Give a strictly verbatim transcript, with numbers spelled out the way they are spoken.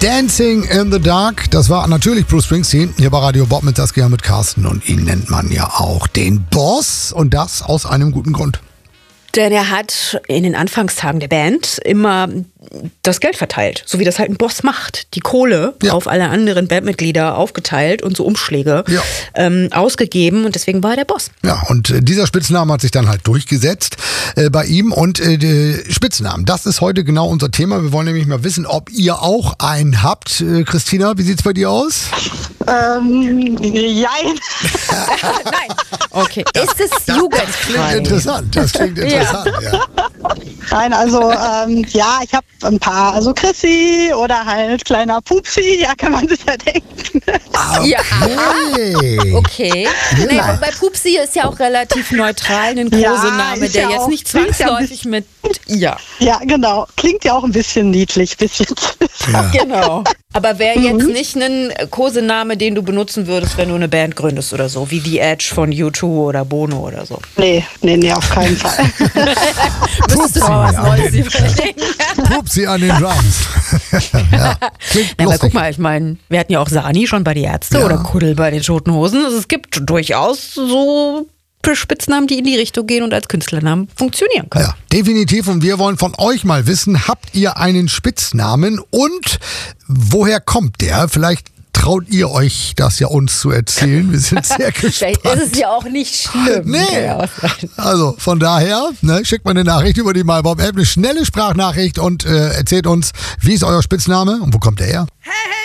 Dancing in the Dark, das war natürlich Bruce Springsteen, hier bei Radio Bob mit Saskia, mit Carsten, und ihn nennt man ja auch den Boss, und das aus einem guten Grund. Denn er hat in den Anfangstagen der Band immer das Geld verteilt, so wie das halt ein Boss macht. Die Kohle ja. auf alle anderen Bandmitglieder aufgeteilt und so Umschläge ja. ähm, ausgegeben, und deswegen war er der Boss. Ja, und äh, dieser Spitzname hat sich dann halt durchgesetzt äh, bei ihm, und äh, Spitznamen, das ist heute genau unser Thema. Wir wollen nämlich mal wissen, ob ihr auch einen habt. Äh, Christina, wie sieht's bei dir aus? Ähm, jein. Nein. Okay. Ist es das, Jugend? Das klingt interessant. Das klingt interessant, ja. ja. Nein, also ähm, ja, ich habe ein paar. Also Chrissy oder halt kleiner Pupsi, ja, kann man sich ja denken. Okay. Ja, okay. Ja. Nee, bei Pupsi ist ja auch relativ neutral ein Kosename, ja, der ja jetzt nicht zwangsläufig mit ja. Ja, genau. Klingt ja auch ein bisschen niedlich, bisschen. Ja. Genau. Aber wäre jetzt nicht ein Kosename, den du benutzen würdest, wenn du eine Band gründest oder so, wie The Edge von U zwei oder Bono oder so? Nee, nee, nee, auf keinen Fall. Pupsi an, den, Pupsi an den Drums. Ja, na, aber guck mal, ich meine, wir hatten ja auch Sani schon bei die Ärzte ja. oder Kuddel bei den Toten Hosen. Also es gibt durchaus so Spitznamen, die in die Richtung gehen und als Künstlernamen funktionieren können. Ja, definitiv. Und wir wollen von euch mal wissen, habt ihr einen Spitznamen und woher kommt der? Vielleicht traut ihr euch das ja uns zu erzählen. Wir sind sehr gespannt. Vielleicht ist es ja auch nicht schlimm. Nee. Also von daher, ne, schickt mal eine Nachricht über die MyBob-App, eine schnelle Sprachnachricht, und äh, erzählt uns, wie ist euer Spitzname und wo kommt der her? Hey, hey.